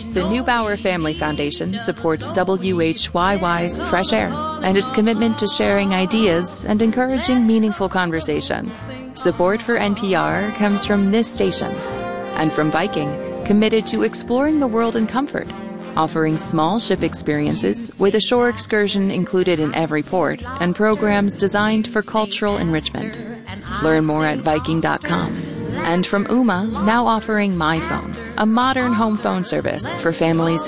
The Neubauer Family Foundation supports WHYY's Fresh Air and its commitment to sharing ideas and encouraging meaningful conversation. Support for NPR comes from this station and from Viking, committed to exploring the world in comfort, offering small ship experiences with a shore excursion included in every port and programs designed for cultural enrichment. Learn more at Viking.com. And from Ooma, now offering My Phone, a modern home phone service for families